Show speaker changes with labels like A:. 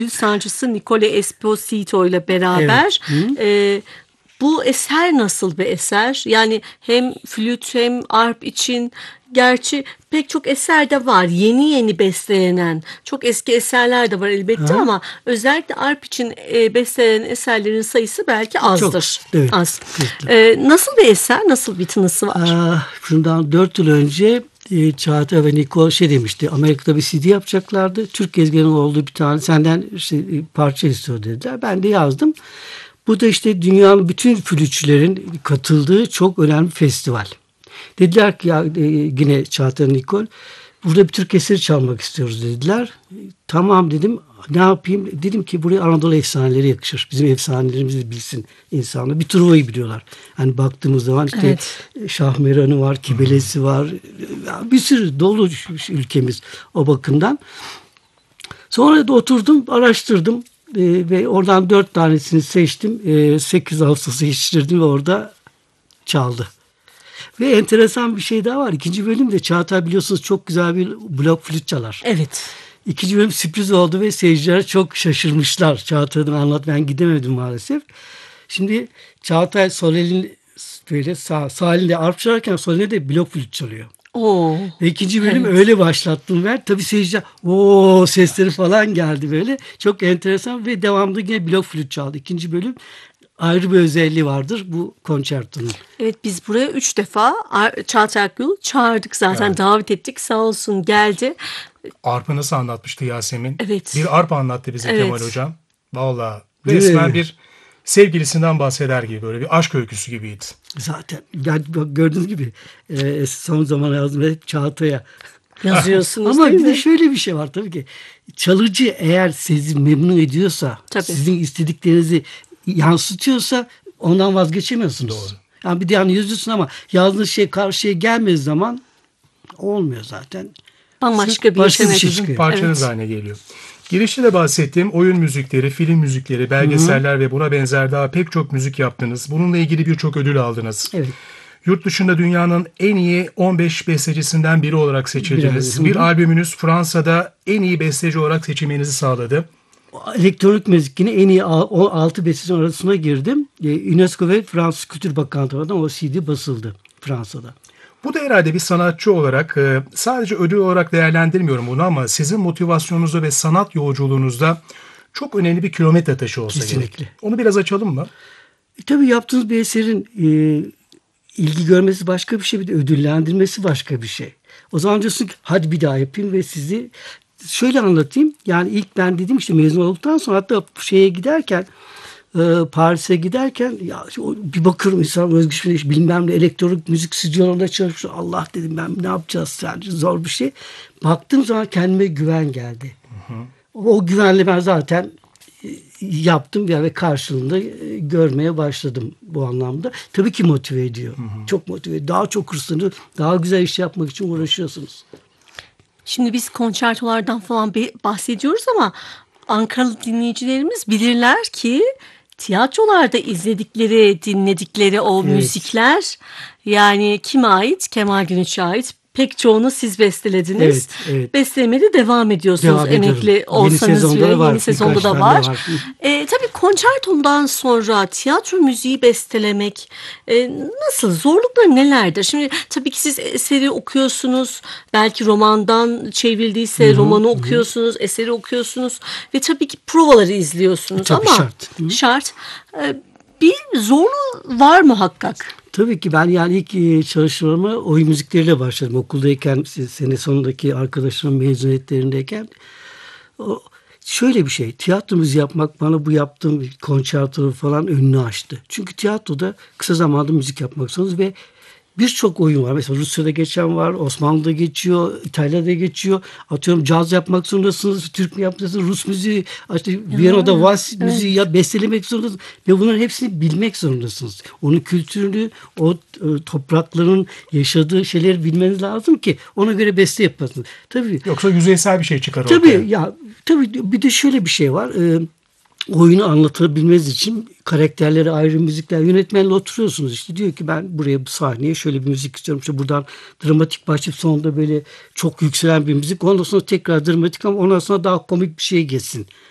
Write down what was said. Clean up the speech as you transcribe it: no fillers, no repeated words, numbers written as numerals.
A: sancısı Nicole Esposito ile
B: Evet.
A: beraber.
B: Hı.
A: Bu eser nasıl bir eser? Yani hem flüt hem arp için, gerçi pek çok eser de var. Yeni bestelenen çok eski eserler de var elbette
B: Aha.
A: ama özellikle arp için bestelenen eserlerin sayısı belki
B: Çok.
A: azdır.
B: Evet.
A: Az.
B: Kesinlikle.
A: Nasıl bir eser? Nasıl bir tınısı var?
B: Şundan 4 yıl önce Çağatay ve Nicole şey demişti. Amerika'da bir CD yapacaklardı. Türk gezginin olduğu bir tane senden parça istiyor dediler. Ben de yazdım. Bu da işte dünyanın bütün flütçülerin katıldığı çok önemli bir festival. Dediler ki ya yine Çağatay ve Nicole burada bir Türk eseri çalmak istiyoruz dediler. Tamam dedim. Ne yapayım? Dedim ki buraya Anadolu efsaneleri yakışır. Bizim efsanelerimizi bilsin insanlar. Bir Truva'yı biliyorlar. Hani baktığımız zaman işte
A: Evet.
B: Şahmeran'ı var, Kibelesi var. Bir sürü dolu ülkemiz o bakımdan. Sonra da oturdum, araştırdım. Ve oradan 4 tanesini seçtim. 8 Ağustos'u yetiştirdim ve orada çaldı. Ve enteresan bir şey daha var. İkinci bölümde Çağatay biliyorsunuz çok güzel bir blok flüt çalar.
A: Evet.
B: İkinci bölüm sürpriz oldu ve seyirciler çok şaşırmışlar. Çağatay'dan anlat ben gidemedim maalesef. Şimdi Çağatay sol elin böyle sağ elinde arp çalarken sol elinde de blok flüt çalıyor.
A: Oo.
B: Ve ikinci bölüm
A: Evet.
B: öyle başlattım ben. Tabii seyirciler o sesleri falan geldi böyle. Çok enteresan ve devamında yine blok flüt çaldı. İkinci bölüm ayrı bir özelliği vardır bu konçertonun.
A: Evet, biz buraya 3 defa Çağatay Akgül çağırdık zaten,
C: Evet.
A: davet ettik, sağ olsun geldi.
C: Arp'ı nasıl anlatmıştı Yasemin?
A: Evet.
C: Bir arp anlattı bize
A: Evet.
C: Kemal Hocam. Vallahi
B: Değil
C: resmen
B: mi?
C: bir sevgilisinden bahseder gibi, böyle bir aşk öyküsü gibiydi.
B: Zaten yani gördüğünüz gibi son zamana yazdım hep Çağatay'a.
A: Yazıyorsunuz
B: Ama
A: değil
B: bir de
A: mi?
B: şöyle bir şey var tabii ki. Çalıcı eğer sizi memnun ediyorsa,
A: Tabii.
B: sizin istediklerinizi yansıtıyorsa ondan vazgeçemiyorsunuz.
C: Doğru.
B: Yani bir de yani yazıyorsun ama yazdığınız şey karşıya gelmediği zaman olmuyor zaten.
A: Bambaşka bir
B: Başka bir
A: yaşam.
B: şey
C: Sizin
B: çıkıyor.
C: parçanız
A: Evet.
C: haline geliyor. Girişte de bahsettiğim oyun müzikleri, film müzikleri, belgeseller ve buna benzer daha pek çok müzik yaptınız. Bununla ilgili birçok ödül aldınız.
B: Evet.
C: Yurt dışında dünyanın en iyi 15 bestecisinden biri olarak seçildiniz.
B: Biraz.
C: Bir albümünüz Fransa'da en iyi besteci olarak seçilmenizi sağladı.
B: Elektronik müzik yine en iyi 6 bestecinin arasına girdim. UNESCO ve Fransız Kültür Bakanlığı tarafından o CD basıldı Fransa'da.
C: Bu da herhalde bir sanatçı olarak sadece ödül olarak değerlendirmiyorum bunu ama sizin motivasyonunuzda ve sanat yolculuğunuzda çok önemli bir kilometre taşı olsa
B: Kesinlikle.
C: gerek. Onu biraz açalım mı?
B: Tabii yaptığınız bir eserin ilgi görmesi başka bir şey, bir de ödüllendirmesi başka bir şey. O zaman diyorsun ki hadi bir daha yapayım ve sizi şöyle anlatayım. Yani ilk ben dedim işte mezun olduktan sonra hatta şeye giderken Paris'e giderken ya bir bakıyorum insan Özgür Güneş bilmem ne elektronik müzik stüdyolarında çalışıyor. Allah dedim ben ne yapacağız yani zor bir şey. Baktığım zaman kendime güven geldi. O güvenle ben zaten yaptım ya ve karşılığında görmeye başladım bu anlamda. Tabii ki motive ediyor. Çok motive ediyor. Daha çok hırslanıyor. Daha güzel iş yapmak için uğraşıyorsunuz.
A: Şimdi biz konçertolardan falan bahsediyoruz ama Ankaralı dinleyicilerimiz bilirler ki tiyatrolarda izledikleri, dinledikleri o
B: Evet.
A: müzikler, yani kime ait? Kemal Günüç'e ait. Pek çoğunu siz bestelediniz.
B: Evet, evet.
A: Beslemeye de devam ediyorsunuz.
B: Devam ediyorum.
A: Emekli
B: Yeni
A: olsanız
B: sezonda
A: bile
B: da var,
A: yeni sezonda
B: birkaç
A: da
B: tane
A: var.
B: var.
A: Tabii konçertondan sonra tiyatro müziği bestelemek nasıl? Zorlukları nelerdir? Şimdi tabii ki siz eseri okuyorsunuz. Belki romandan çevrildiyse romanı okuyorsunuz, eseri okuyorsunuz ve tabii ki provaları izliyorsunuz.
B: Tabii
A: ama
B: şart.
A: şart. Bir zorluğu var muhakkak.
B: Tabii ki ben yani ilk çalışmalarıma oyun müzikleriyle başladım. Okuldayken, sene sonundaki arkadaşlarımın mezuniyetlerindeyken. Şöyle bir şey, tiyatro müziği yapmak bana bu yaptığım konçerto falan önünü açtı. Çünkü tiyatroda kısa zamanda müzik yapmak zorundasınız ve birçok oyun var. Mesela Rusya'da geçen var, Osmanlı'da geçiyor, İtalya'da geçiyor. Atıyorum caz yapmak zorundasınız, Türk mü yapacaksınız, Rus müziği, işte Viyana'da vals müziği ya bestelemek zorundasınız. Ve bunların hepsini bilmek zorundasınız. Onun kültürünü, o toprakların yaşadığı şeyleri bilmeniz lazım ki ona göre beste yapasınız. Tabii.
C: Yoksa yüzeysel bir şey çıkar
B: Tabii
C: ortaya.
B: ya tabii bir de şöyle bir şey var. Oyunu anlatabilmeniz için karakterlere ayrı müzikler yönetmenle oturuyorsunuz işte diyor ki ben buraya bu sahneye şöyle bir müzik istiyorum işte buradan dramatik başlayıp sonunda böyle çok yükselen bir müzik ondan sonra tekrar dramatik ama ondan sonra daha komik bir şey geçsin